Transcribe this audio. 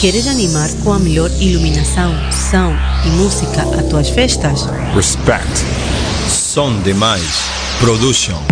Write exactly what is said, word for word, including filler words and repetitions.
Queres animar com a melhor iluminação, som e música as tuas festas? Respect. Som Demais Production.